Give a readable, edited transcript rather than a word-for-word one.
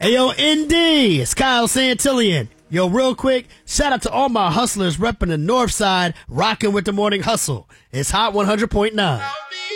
Hey, yo, ND, it's Kyle Santillian. Yo, real quick, shout out to all my hustlers repping the North Side, rocking with the morning hustle. It's Hot 100.9.